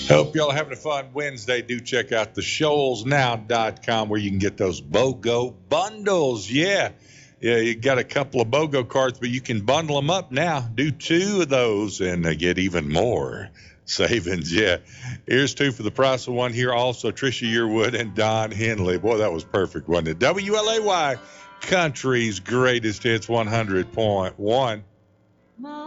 Hope y'all having a fun Wednesday. Do check out the shoalsnow.com where you can get those BOGO bundles. Yeah, you got a couple of BOGO cards, but you can bundle them up now. Do two of those and get even more savings. Yeah, here's two for the price of one here. Also, Trisha Yearwood and Don Henley. Boy, that was perfect, wasn't it? WLAY, Country's Greatest Hits 100.1.